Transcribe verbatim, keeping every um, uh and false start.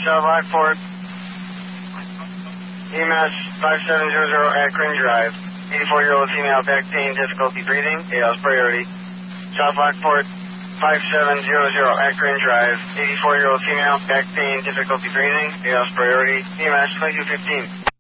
South Lockport. E M S five seven zero zero at Crane Drive. eighty-four-year-old female, back pain, difficulty breathing. A L S priority. South Lockport five seven zero zero at Crane Drive. eighty-four-year-old female, back pain, difficulty breathing. A L S priority. E M S twenty-two fifteen.